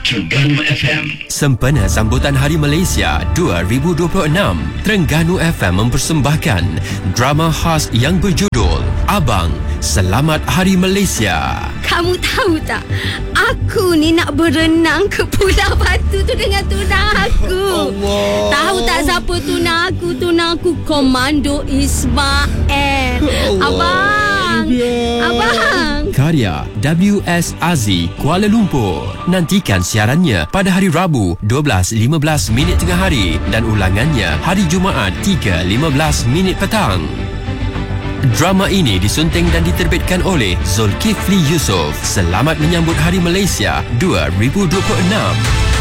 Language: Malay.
Terengganu FM. Sempena sambutan Hari Malaysia 2026, Terengganu FM mempersembahkan drama khas yang berjudul Abang, Selamat Hari Malaysia. Kamu tahu tak, aku ni nak berenang ke Pulau Batu tu dengan tunang aku. Allah. Tahu tak siapa tunang aku? Tunang aku Komando Ismail. Abang, Abang. Karya W.S. Aziz, Kuala Lumpur. Nantikan siarannya pada hari Rabu 12.15 minit tengah hari dan ulangannya hari Jumaat 3.15 petang. Drama ini disunting dan diterbitkan oleh Zulkifli Yusof. Selamat menyambut Hari Malaysia 2026.